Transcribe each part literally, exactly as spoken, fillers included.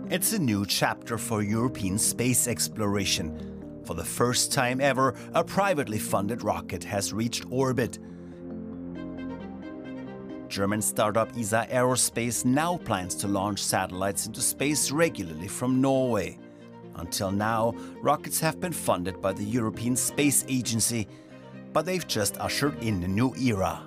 It's a new chapter for European space exploration. For the first time ever, a privately funded rocket has reached orbit. German startup E S A Aerospace now plans to launch satellites into space regularly from Norway. Until now, rockets have been funded by the European Space Agency, but they've just ushered in a new era.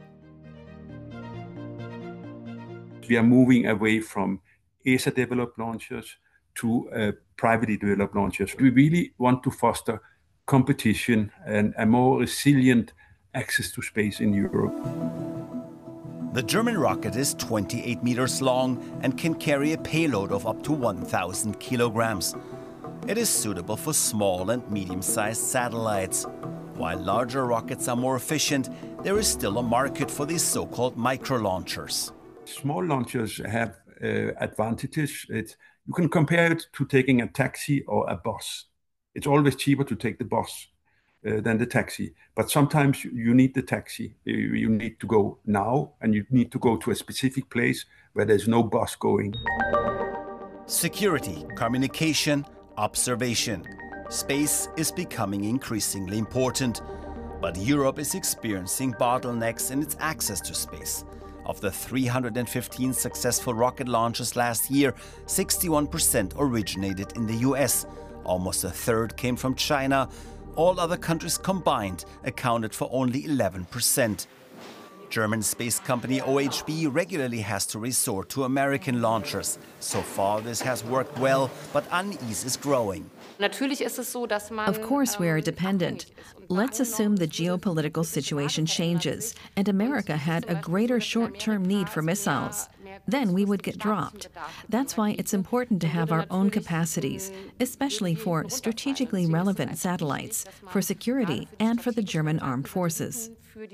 We are moving away from E S A-developed launchers to uh, privately developed launchers. We really want to foster competition and a more resilient access to space in Europe. The German rocket is twenty-eight meters long and can carry a payload of up to one thousand kilograms. It is suitable for small and medium-sized satellites. While larger rockets are more efficient, there is still a market for these so-called micro-launchers. Small launchers have uh, advantages. It's, you can compare it to taking a taxi or a bus. It's always cheaper to take the bus uh, than the taxi. But sometimes you need the taxi. You need to go now, and you need to go to a specific place where there's no bus going. Security, communication, observation. Space is becoming increasingly important. But Europe is experiencing bottlenecks in its access to space. Of the three hundred fifteen successful rocket launches last year, sixty-one percent originated in the U S. Almost a third came from China. All other countries combined accounted for only eleven percent. German space company O H B regularly has to resort to American launchers. So far this has worked well, but unease is growing. Of course we are dependent. Let's assume the geopolitical situation changes and America had a greater short-term need for missiles. Then we would get dropped. That's why it's important to have our own capacities, especially for strategically relevant satellites, for security and for the German armed forces.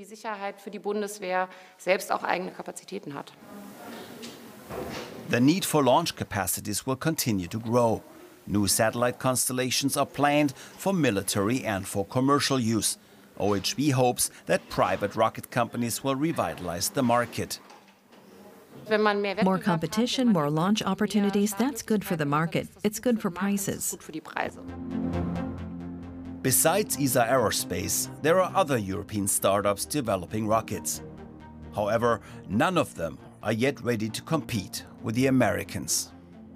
The need for launch capacities will continue to grow. New satellite constellations are planned for military and for commercial use. O H B hopes that private rocket companies will revitalize the market. More competition, more launch opportunities, that's good for the market. It's good for prices. Besides E S A Aerospace, there are other European startups developing rockets. However, none of them are yet ready to compete with the Americans.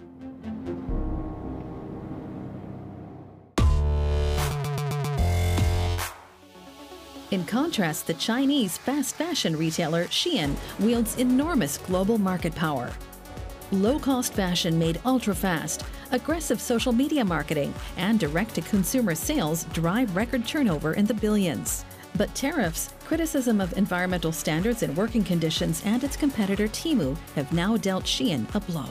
In contrast, the Chinese fast fashion retailer Shein wields enormous global market power. Low-cost fashion made ultra-fast, aggressive social media marketing, and direct-to-consumer sales drive record turnover in the billions. But tariffs, criticism of environmental standards and working conditions, and its competitor Temu have now dealt Shein a blow.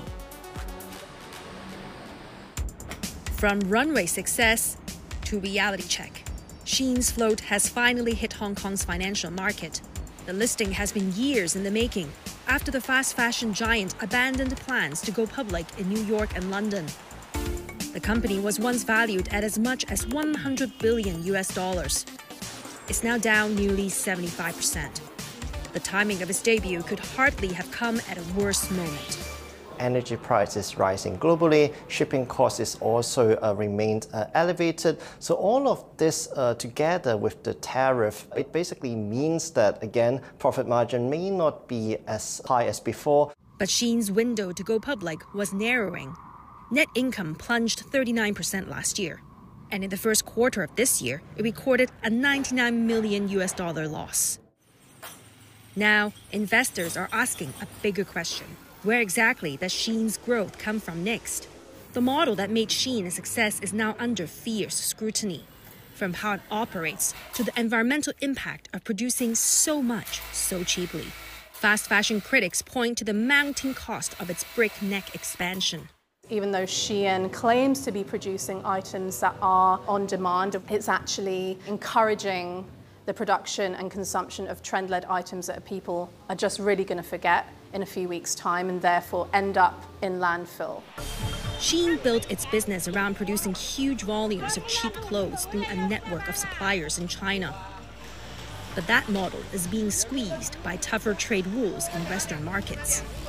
From runway success to reality check, Shein's float has finally hit Hong Kong's financial market. The listing has been years in the making, after the fast fashion giant abandoned plans to go public in New York and London. The company was once valued at as much as one hundred billion U S dollars. It's now down nearly seventy-five percent. The timing of its debut could hardly have come at a worse moment. Energy prices rising globally, shipping costs also uh, remained uh, elevated. So all of this uh, together with the tariff, it basically means that, again, profit margin may not be as high as before. But Shein's window to go public was narrowing. Net income plunged thirty-nine percent last year. And in the first quarter of this year, it recorded a ninety-nine million U S dollar loss. Now, investors are asking a bigger question. Where exactly does Shein's growth come from next? The model that made Shein a success is now under fierce scrutiny. From how it operates to the environmental impact of producing so much so cheaply. Fast fashion critics point to the mounting cost of its breakneck expansion. Even though Shein claims to be producing items that are on demand, it's actually encouraging the production and consumption of trend-led items that people are just really going to forget in a few weeks' time and therefore end up in landfill. Shein built its business around producing huge volumes of cheap clothes through a network of suppliers in China. But that model is being squeezed by tougher trade rules in Western markets.